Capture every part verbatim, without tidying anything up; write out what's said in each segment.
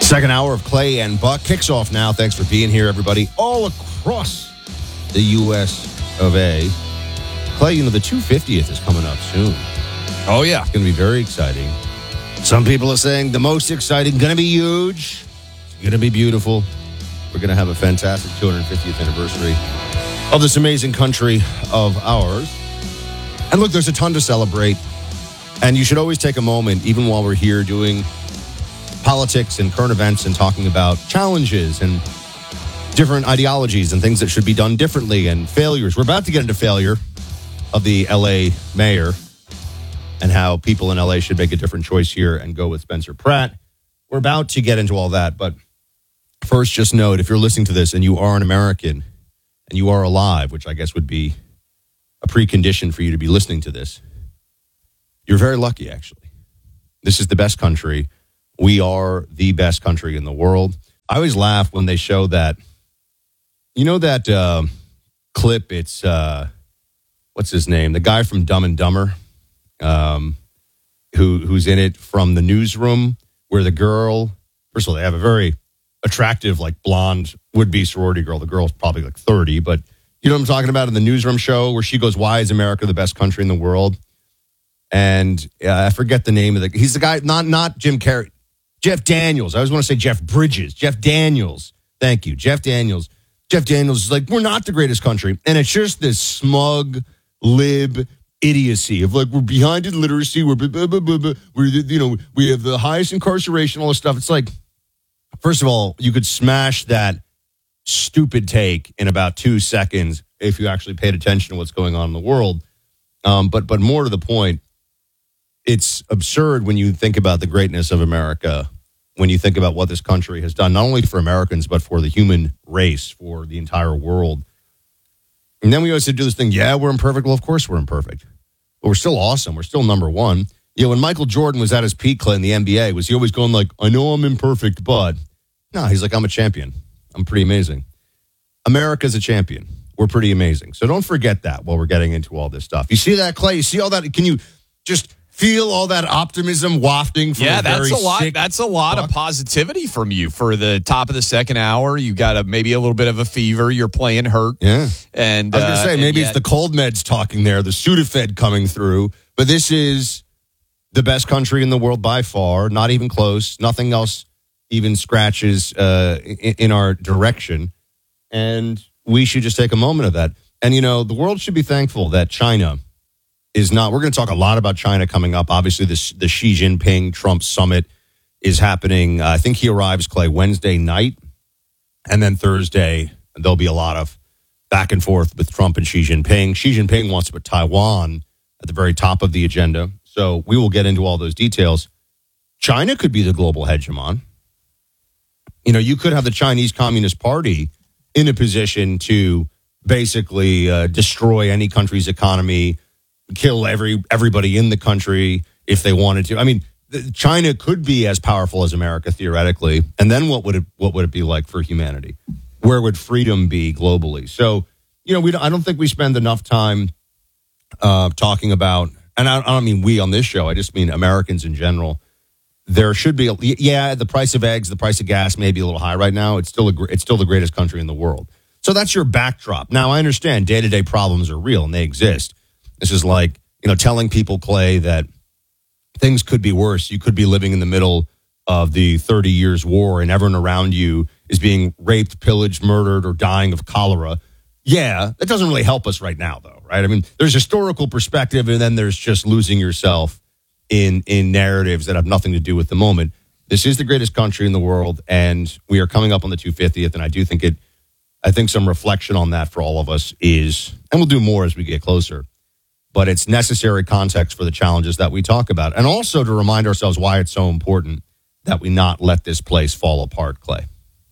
Second hour of Clay and Buck kicks off now. Thanks for being here, everybody, all across the U S of A. Clay, you know, the two fiftieth is coming up soon. Oh, yeah. It's going to be very exciting. Some people are saying the most exciting, going to be huge. It's going to be beautiful. We're going to have a fantastic two hundred fiftieth anniversary of this amazing country of ours. And look, there's a ton to celebrate. And you should always take a moment, even while we're here doing politics and current events and talking about challenges and different ideologies and things that should be done differently and failures. We're about to get into failure of the L A mayor and how people in L A should make a different choice here and go with Spencer Pratt. We're about to get into all that, but first, just note, if you're listening to this and you are an American and you are alive, which I guess would be a precondition for you to be listening to this, you're very lucky, actually. This is the best country. We are the best country in the world. I always laugh when they show that, you know that uh, clip, it's, uh, what's his name? The guy from Dumb and Dumber, um, who who's in it from the newsroom, where the girl, first of all, they have a very attractive, like blonde would-be sorority girl. The girl's probably like thirty, but you know what I'm talking about in the newsroom show where she goes, "Why is America the best country in the world?" And uh, I forget the name of the, he's the guy, not not Jim Carrey, Jeff Daniels. I always want to say Jeff Bridges. Jeff Daniels. Thank you. Jeff Daniels. Jeff Daniels is like, we're not the greatest country. And it's just this smug, lib idiocy of like, we're behind in literacy. We're, blah, blah, blah, blah, we're you know, we have the highest incarceration, all this stuff. It's like, first of all, you could smash that stupid take in about two seconds if you actually paid attention to what's going on in the world. Um, but but more to the point, it's absurd when you think about the greatness of America, when you think about what this country has done, not only for Americans, but for the human race, for the entire world. And then we always do this thing, yeah, we're imperfect. Well, of course we're imperfect. But we're still awesome. We're still number one. You know, when Michael Jordan was at his peak in the N B A, was he always going like, I know I'm imperfect, but... No, he's like, I'm a champion. I'm pretty amazing. America's a champion. We're pretty amazing. So don't forget that while we're getting into all this stuff. You see that, Clay? You see all that? Can you just feel all that optimism wafting from yeah, a very that's a lot. sick That's a lot buck? of positivity from you for the top of the second hour. You got a maybe a little bit of a fever. You're playing hurt. Yeah, and I was going to uh, say maybe yet, it's the cold meds talking there, the Sudafed coming through. But this is the best country in the world by far. Not even close. Nothing else even scratches uh, in, in our direction. And we should just take a moment of that. And, you know, the world should be thankful that China is not, we're going to talk a lot about China coming up. Obviously, this, the Xi Jinping Trump summit is happening. Uh, I think he arrives, Clay, Wednesday night. And then Thursday, there'll be a lot of back and forth with Trump and Xi Jinping. Xi Jinping wants to put Taiwan at the very top of the agenda. So we will get into all those details. China could be the global hegemon. You know, you could have the Chinese Communist Party in a position to basically uh, destroy any country's economy, kill every everybody in the country if they wanted to. I mean, China could be as powerful as America theoretically, and then what would it what would it be like for humanity? Where would freedom be globally? So, you know, we don't, I don't think we spend enough time uh, talking about, and I, I don't mean we on this show. I just mean Americans in general. There should be, a, yeah, the price of eggs, the price of gas may be a little high right now. It's still a, it's still the greatest country in the world. So that's your backdrop. Now, I understand day-to-day problems are real and they exist. This is like, you know, telling people, Clay, that things could be worse. You could be living in the middle of the thirty years war and everyone around you is being raped, pillaged, murdered, or dying of cholera. Yeah, that doesn't really help us right now, though, right? I mean, there's historical perspective and then there's just losing yourself in in narratives that have nothing to do with the moment. This is the greatest country in the world, and we are coming up on the two hundred fiftieth, and I do think it, I think some reflection on that for all of us is, and we'll do more as we get closer, but it's necessary context for the challenges that we talk about, and also to remind ourselves why it's so important that we not let this place fall apart, Clay.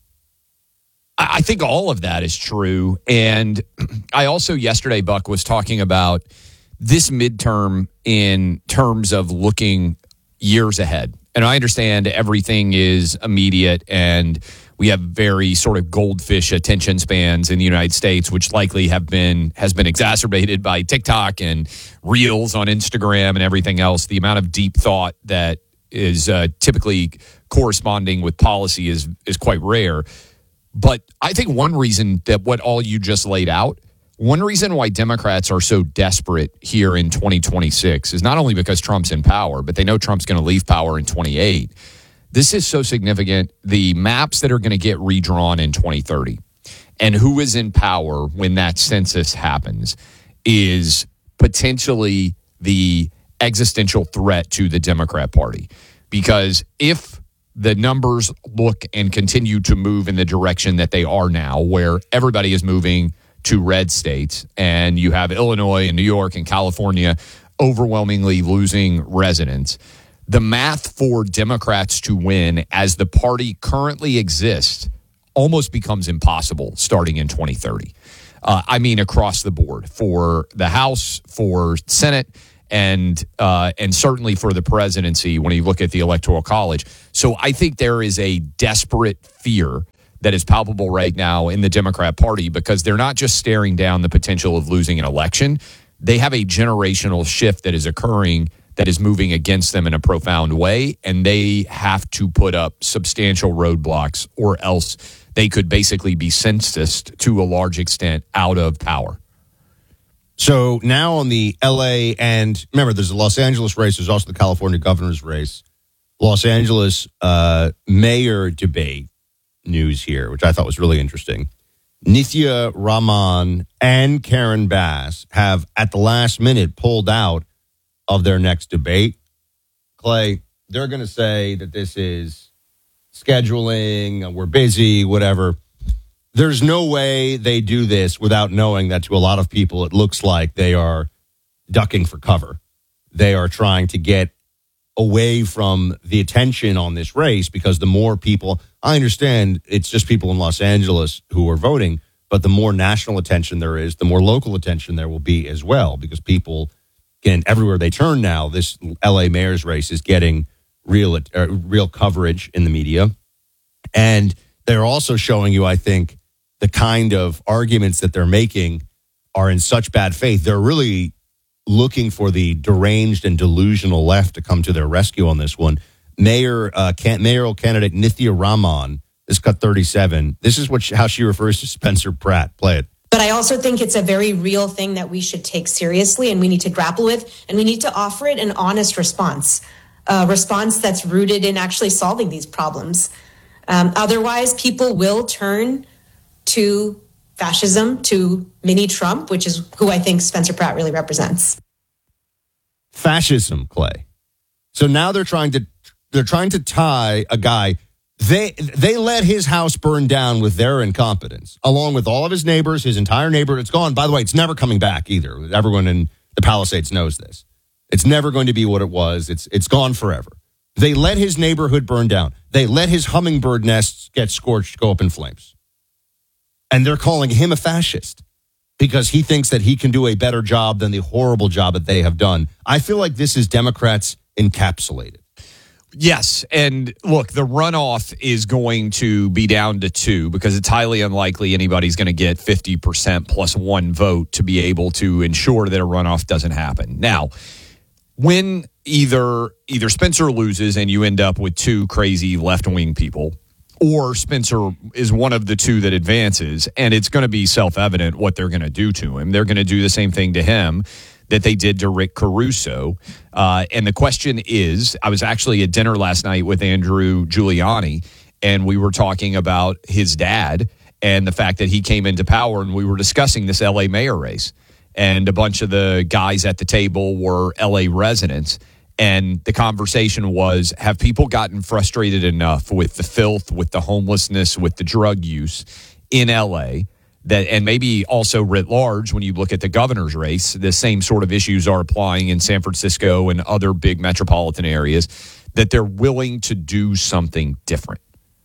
I think all of that is true, and I also yesterday, Buck, was talking about this midterm in terms of looking years ahead. And I understand everything is immediate and we have very sort of goldfish attention spans in the United States, which likely have been has been exacerbated by TikTok and Reels on Instagram and everything else. The amount of deep thought that is uh, typically corresponding with policy is is quite rare. But I think one reason that what all you just laid out, one reason why Democrats are so desperate here in twenty twenty-six is not only because Trump's in power, but they know Trump's going to leave power in twenty-eight. This is so significant. The maps that are going to get redrawn in twenty thirty and who is in power when that census happens is potentially the existential threat to the Democrat Party. Because if the numbers look and continue to move in the direction that they are now, where everybody is moving to red states, and you have Illinois and New York and California overwhelmingly losing residents, the math for Democrats to win as the party currently exists almost becomes impossible starting in twenty thirty. Uh, I mean, across the board for the House, for Senate, and uh, and certainly for the presidency when you look at the Electoral College. So I think there is a desperate fear that is palpable right now in the Democrat Party because they're not just staring down the potential of losing an election. They have a generational shift that is occurring that is moving against them in a profound way, and they have to put up substantial roadblocks or else they could basically be censused to a large extent out of power. So now on the L A, and remember, there's the Los Angeles race. There's also the California governor's race. Los Angeles uh, mayor debate news here, which I thought was really interesting. Nithya Raman and Karen Bass have, at the last minute, pulled out of their next debate. Clay, they're going to say that this is scheduling, we're busy, whatever. There's no way they do this without knowing that to a lot of people, it looks like they are ducking for cover. They are trying to get away from the attention on this race because the more people, I understand it's just people in Los Angeles who are voting, but the more national attention there is, the more local attention there will be as well, because people, again, everywhere they turn now, this L A mayor's race is getting real, uh, real coverage in the media. And they're also showing you, I think, the kind of arguments that they're making are in such bad faith. They're really looking for the deranged and delusional left to come to their rescue on this one. Mayor, uh, can, mayoral candidate Nithya Raman, this cut thirty-seven. This is what she, how she refers to Spencer Pratt. Play it. But I also think it's a very real thing that we should take seriously and we need to grapple with, and we need to offer it an honest response, a response that's rooted in actually solving these problems. Um, otherwise, people will turn to fascism, to mini Trump, which is who I think Spencer Pratt really represents. Fascism, Clay. So now they're trying to they're trying to tie a guy. They they let his house burn down with their incompetence, along with all of his neighbors, his entire neighborhood. It's gone. By the way, it's never coming back either. Everyone in the Palisades knows this. It's never going to be what it was. It's it's gone forever. They let his neighborhood burn down. They let his hummingbird nests get scorched, go up in flames. And they're calling him a fascist because he thinks that he can do a better job than the horrible job that they have done. I feel like this is Democrats encapsulated. Yes. And look, the runoff is going to be down to two because it's highly unlikely anybody's going to get fifty percent plus one vote to be able to ensure that a runoff doesn't happen. Now, when either either Spencer loses and you end up with two crazy left-wing people, or Spencer is one of the two that advances, and it's going to be self-evident what they're going to do to him. They're going to do the same thing to him that they did to Rick Caruso. Uh, and the question is, I was actually at dinner last night with Andrew Giuliani, and we were talking about his dad and the fact that he came into power, and we were discussing this L A mayor race. And a bunch of the guys at the table were L A residents. And the conversation was, have people gotten frustrated enough with the filth, with the homelessness, with the drug use in L A, that, and maybe also writ large, when you look at the governor's race, the same sort of issues are applying in San Francisco and other big metropolitan areas, that they're willing to do something different.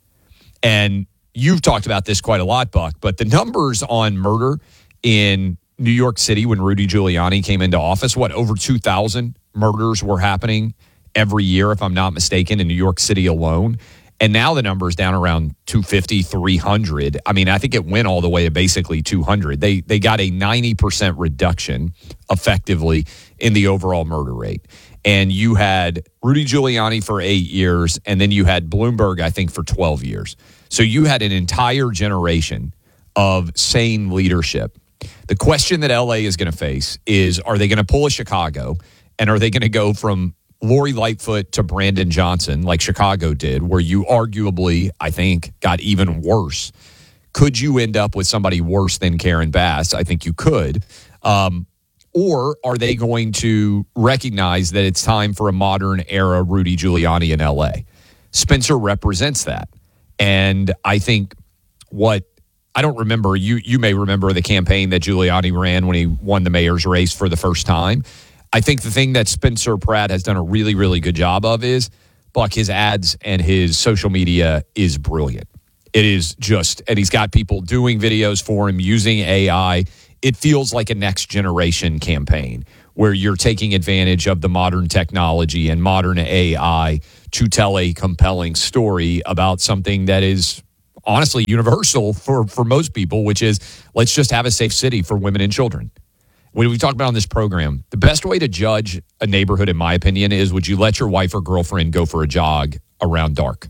And you've talked about this quite a lot, Buck, but the numbers on murder in New York City when Rudy Giuliani came into office, what, over two thousand murders were happening every year, if I'm not mistaken, in New York City alone. And now the number is down around two fifty, three hundred. I mean, I think it went all the way to basically two hundred. They they got a ninety percent reduction effectively in the overall murder rate. and you had Rudy Giuliani for eight years, and then you had Bloomberg, I think, for twelve years. So you had an entire generation of sane leadership. The question that L A is going to face is, are they going to pull a Chicago, and are they going to go from Lori Lightfoot to Brandon Johnson like Chicago did, where you arguably, I think, got even worse? Could you end up with somebody worse than Karen Bass? I think you could. Um, or are they going to recognize that it's time for a modern era Rudy Giuliani in L A? Spencer represents that. And I think what I don't remember, you you may remember the campaign that Giuliani ran when he won the mayor's race for the first time. I think the thing that Spencer Pratt has done a really, really good job of is, Buck, his ads and his social media is brilliant. It is just, and he's got people doing videos for him using A I. It feels like a next generation campaign where you're taking advantage of the modern technology and modern A I to tell a compelling story about something that is honestly universal for, for most people, which is, let's just have a safe city for women and children. When we talk about on this program, the best way to judge a neighborhood, in my opinion, is would you let your wife or girlfriend go for a jog around dark?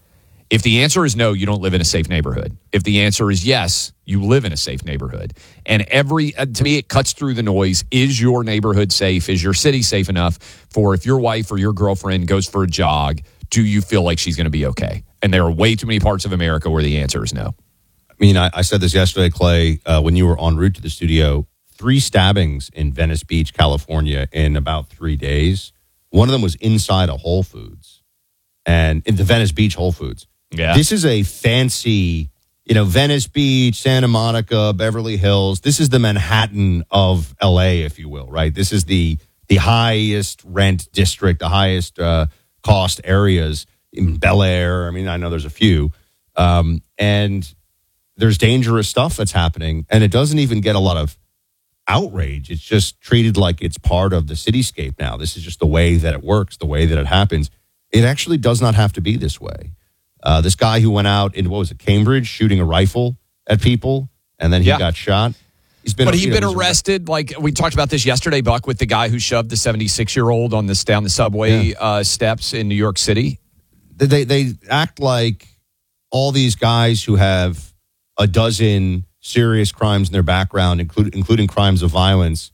If the answer is no, you don't live in a safe neighborhood. If the answer is yes, you live in a safe neighborhood. And every, to me, it cuts through the noise. Is your neighborhood safe? Is your city safe enough for if your wife or your girlfriend goes for a jog, do you feel like she's going to be okay? And there are way too many parts of America where the answer is no. I mean, I, I said this yesterday, Clay, uh, when you were en route to the studio. Three stabbings in Venice Beach, California, in about three days. One of them was inside a Whole Foods, and in the Venice Beach Whole Foods. Yeah. This is a fancy, you know, Venice Beach, Santa Monica, Beverly Hills. This is the Manhattan of L A, if you will, right? This is the the highest rent district, the highest uh, cost areas in Bel Air. I mean, I know there's a few, um, and there's dangerous stuff that's happening, and it doesn't even get a lot of outrage. It's just treated like it's part of the cityscape now. This is just the way that it works, the way that it happens. It actually does not have to be this way. Uh, this guy who went out in, what was it, Cambridge, shooting a rifle at people, and then he yeah. got shot. He's been, but he'd you been know, arrested. Like we talked about this yesterday, Buck, with the guy who shoved the seventy-six-year-old on this down the subway yeah. uh, steps in New York City. They they act like all these guys who have a dozen serious crimes in their background, including including crimes of violence,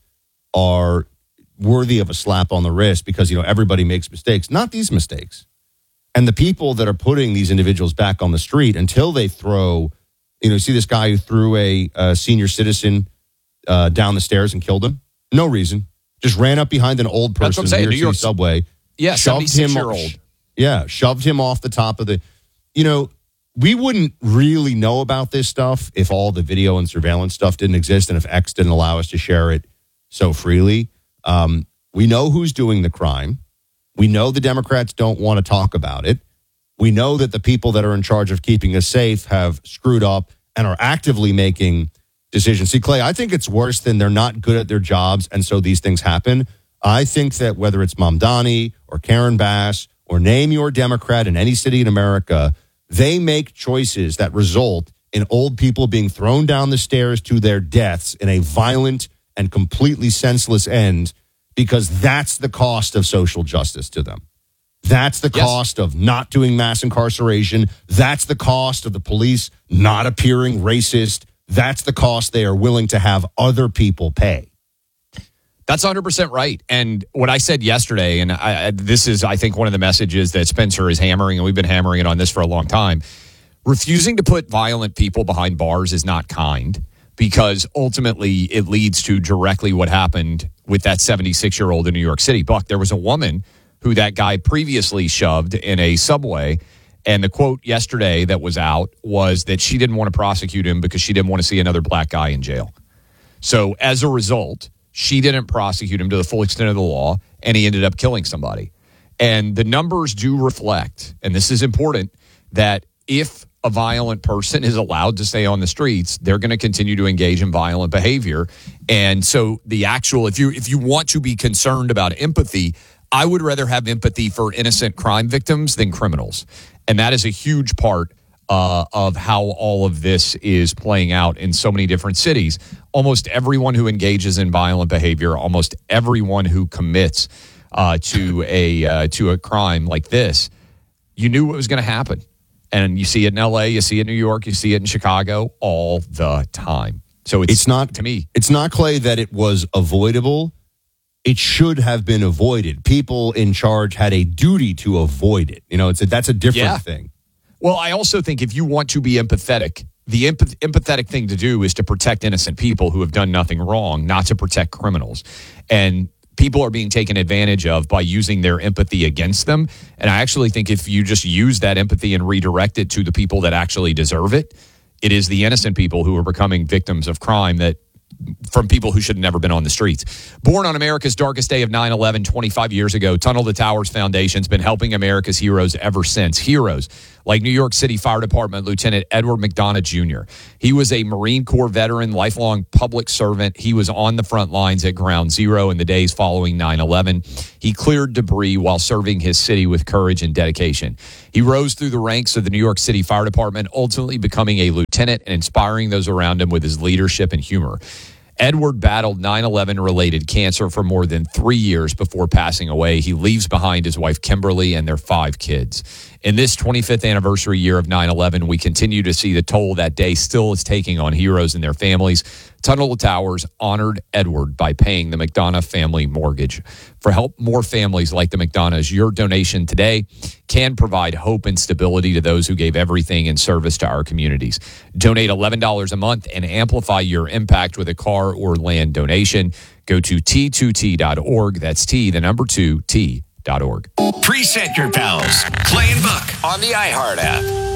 are worthy of a slap on the wrist because, you know, everybody makes mistakes. Not these mistakes. And the people that are putting these individuals back on the street until they throw, you know, see this guy who threw a, a senior citizen uh, down the stairs and killed him? No reason. Just ran up behind an old person in the New York City subway. Yeah, seventy-six-year-old. Yeah, shoved him off the top of the, you know, we wouldn't really know about this stuff if all the video and surveillance stuff didn't exist and if X didn't allow us to share it so freely. Um, we know who's doing the crime. We know the Democrats don't want to talk about it. We know that the people that are in charge of keeping us safe have screwed up and are actively making decisions. See, Clay, I think it's worse than they're not good at their jobs and so these things happen. I think that whether it's Mamdani or Karen Bass or name your Democrat in any city in America, they make choices that result in old people being thrown down the stairs to their deaths in a violent and completely senseless end because that's the cost of social justice to them. That's the yes. cost of not doing mass incarceration. That's the cost of the police not appearing racist. That's the cost they are willing to have other people pay. That's one hundred percent right. And what I said yesterday, and I, this is, I think, one of the messages that Spencer is hammering, and we've been hammering it on this for a long time. Refusing to put violent people behind bars is not kind because ultimately it leads to directly what happened with that seventy-six-year-old in New York City. Buck, there was a woman who that guy previously shoved in a subway, and the quote yesterday that was out was that she didn't want to prosecute him because she didn't want to see another black guy in jail. So as a result, she didn't prosecute him to the full extent of the law, and he ended up killing somebody. And the numbers do reflect, and this is important, that if a violent person is allowed to stay on the streets, they're going to continue to engage in violent behavior. And so the actual, if you if you want to be concerned about empathy, I would rather have empathy for innocent crime victims than criminals. And that is a huge part uh, of how all of this is playing out in so many different cities. Almost everyone who engages in violent behavior, almost everyone who commits uh, to a uh, to a crime like this, you knew what was going to happen. And you see it in L A, you see it in New York, you see it in Chicago all the time. So it's, it's not, to me, it's not, Clay, that it was avoidable. It should have been avoided. People in charge had a duty to avoid it. You know, it's a, that's a different yeah. thing. Well, I also think if you want to be empathetic, the empath- empathetic thing to do is to protect innocent people who have done nothing wrong, not to protect criminals. And people are being taken advantage of by using their empathy against them. And I actually think if you just use that empathy and redirect it to the people that actually deserve it, it is the innocent people who are becoming victims of crime that from people who should have never been on the streets. Born on America's darkest day of nine eleven, twenty-five years ago, Tunnel to Towers Foundation's been helping America's heroes ever since. Heroes like New York City Fire Department Lieutenant Edward McDonough Junior He was a Marine Corps veteran, lifelong public servant. He was on the front lines at Ground Zero in the days following nine eleven. He cleared debris while serving his city with courage and dedication. He rose through the ranks of the New York City Fire Department, ultimately becoming a lieutenant and inspiring those around him with his leadership and humor. Edward battled nine eleven related cancer for more than three years before passing away. He leaves behind his wife, Kimberly, and their five kids. In this twenty-fifth anniversary year of nine eleven, we continue to see the toll that day still is taking on heroes and their families. Tunnel to Towers honored Edward by paying the McDonough family mortgage. For help more families like the McDonoughs, your donation today can provide hope and stability to those who gave everything in service to our communities. Donate eleven dollars a month and amplify your impact with a car or land donation. Go to T two T dot org. That's T, the number two, T dot org. Preset your pals. Clay and Buck on the iHeart app.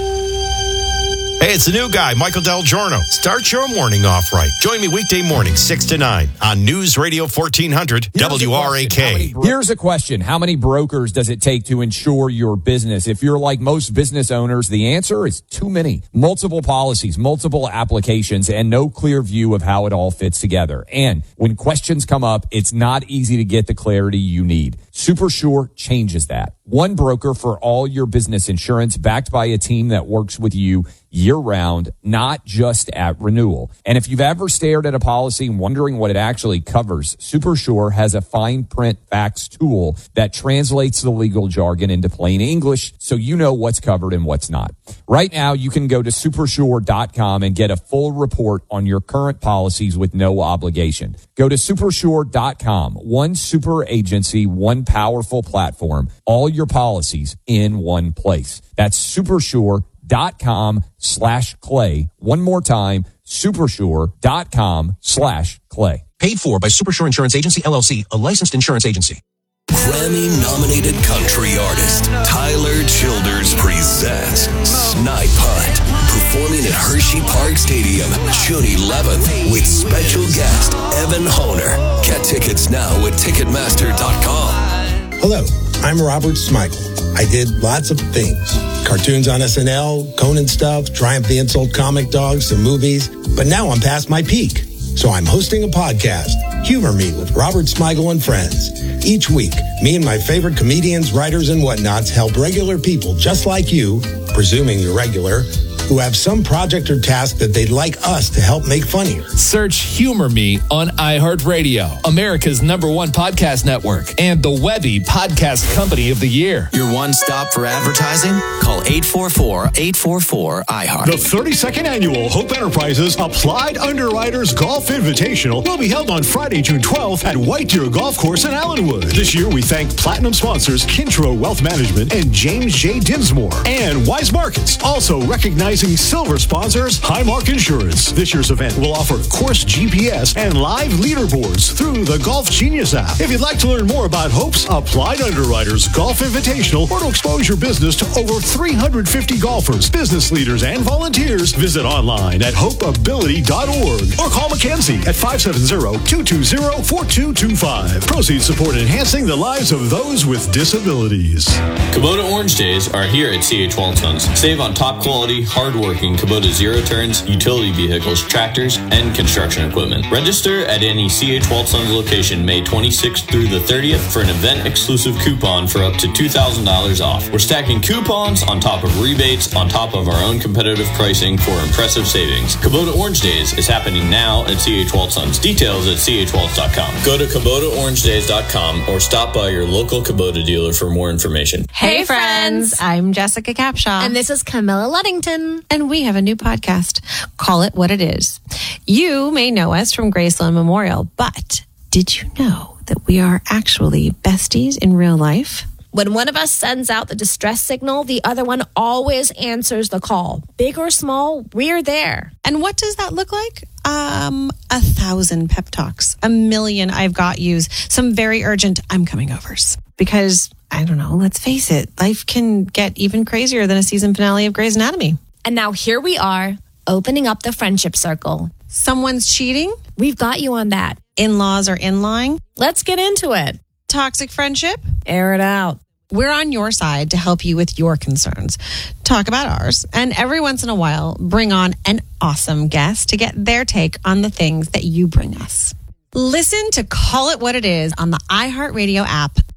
Hey, it's the new guy, Michael Del Giorno. Start your morning off right. Join me weekday morning, six to nine on News Radio fourteen hundred W R A K. Here's a question. How many brokers does it take to insure your business? If you're like most business owners, the answer is too many. Multiple policies, multiple applications, and no clear view of how it all fits together. And when questions come up, it's not easy to get the clarity you need. SuperSure changes that. One broker for all your business insurance, backed by a team that works with you year-round, not just at renewal. And if you've ever stared at a policy and wondering what it actually covers, SuperSure has a fine print facts tool that translates the legal jargon into plain English so you know what's covered and what's not. Right now, you can go to supersure dot com and get a full report on your current policies with no obligation. Go to supersure dot com. One super agency, one powerful platform, all your policies in one place. That's supersure dot com slash clay. One more time, supersure dot com slash clay. Paid for by Supersure Insurance Agency, L L C, a licensed insurance agency. Grammy-nominated country artist Tyler Childers presents Snipe Hunt, performing at Hershey Park Stadium June eleventh with special guest Evan Honer. Get tickets now at Ticketmaster dot com. Hello, I'm Robert Smigel. I did lots of things. Cartoons on S N L, Conan stuff, Triumph the Insult comic dogs, some movies. But now I'm past my peak. So I'm hosting a podcast, Humor Me with Robert Smigel and Friends. Each week, me and my favorite comedians, writers, and whatnots help regular people just like you, presuming you're regular, who have some project or task that they'd like us to help make funnier. Search Humor Me on iHeartRadio, America's number one podcast network, and the Webby Podcast Company of the Year. Your one stop for advertising? Call eight four four, eight four four, I heart. The thirty-second annual Hope Enterprises Applied Underwriters Golf Invitational will be held on Friday, June twelfth at White Deer Golf Course in Allenwood. This year, we thank platinum sponsors Kintro Wealth Management and James J. Dinsmore, and Wise Markets, also recognizing silver sponsors Highmark Insurance. This year's event will offer course G P S and live leaderboards through the Golf Genius app. If you'd like to learn more about Hope's Applied Underwriters Golf Invitational or to expose your business to over three hundred fifty golfers, business leaders, and volunteers, visit online at hope ability dot org or call Mackenzie at five seven zero, two two zero, four two two five. Proceeds support enhancing the lives of those with disabilities. Kubota Orange Days are here at C H Waltons. Save on top quality, hard hard-working Kubota Zero Turns, utility vehicles, tractors, and construction equipment. Register at any C H. Waltzons location May twenty-sixth through the thirtieth for an event-exclusive coupon for up to two thousand dollars off. We're stacking coupons on top of rebates on top of our own competitive pricing for impressive savings. Kubota Orange Days is happening now at C H. Waltzons. Details at c h waltz dot com. Go to kubota orange days dot com or stop by your local Kubota dealer for more information. Hey, friends. I'm Jessica Capshaw. And this is Camilla Luddington. And we have a new podcast. Call It What It Is. You may know us from Graceland Memorial, but did you know that we are actually besties in real life? When one of us sends out the distress signal, the other one always answers the call. Big or small, we're there. And what does that look like? Um, a thousand pep talks, a million I've got yous, some very urgent I'm coming overs. Because, I don't know, let's face it, life can get even crazier than a season finale of Grey's Anatomy. And now here we are, opening up the friendship circle. Someone's cheating? We've got you on that. In-laws are in-lying? Let's get into it. Toxic friendship? Air it out. We're on your side to help you with your concerns. Talk about ours. And every once in a while, bring on an awesome guest to get their take on the things that you bring us. Listen to Call It What It Is on the iHeartRadio app,